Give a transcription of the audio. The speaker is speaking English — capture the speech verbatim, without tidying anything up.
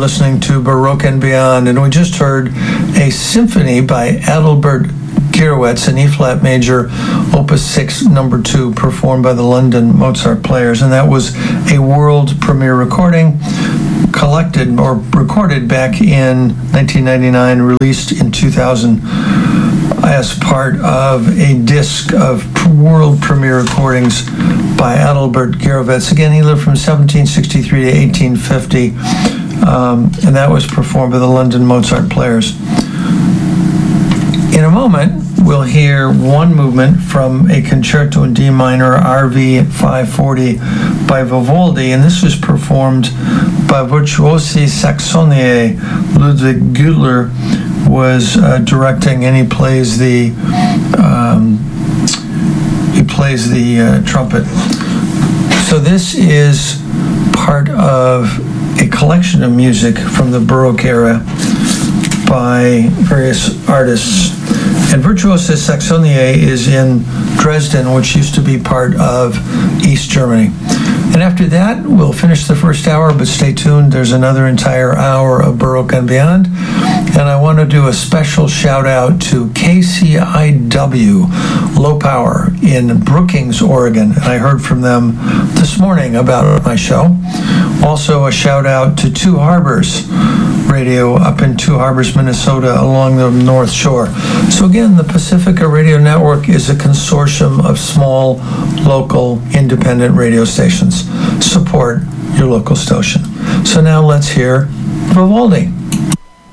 listening to Baroque and Beyond, and we just heard a symphony by Adalbert Gyrowetz in E-flat major, Opus six, number two, performed by the London Mozart Players, and that was a world premiere recording collected or recorded back in nineteen ninety-nine, released in two thousand as part of a disc of world premiere recordings by Adalbert Gyrowetz. Again, he lived from seventeen sixty-three to eighteen fifty, um, and that was performed by the London Mozart Players. In a moment, we'll hear one movement from a concerto in D minor, R V five forty, by Vivaldi, and this was performed by Virtuosi Saxoniae. Ludwig Güttler was uh, directing, and he plays the um, he plays the uh, trumpet. So this is part of a collection of music from the Baroque era by various artists. And Virtuosi Saxoniae is in Dresden, which used to be part of East Germany. And after that, we'll finish the first hour, but stay tuned. There's another entire hour of Baroque and Beyond. And I want to do a special shout out to K C I W Low Power in Brookings, Oregon. And I heard from them this morning about my show. Also a shout out to Two Harbors Radio up in Two Harbors, Minnesota, along the North Shore. So again, the Pacifica Radio Network is a consortium of small, local, independent radio stations. Support your local station. So now let's hear Vivaldi.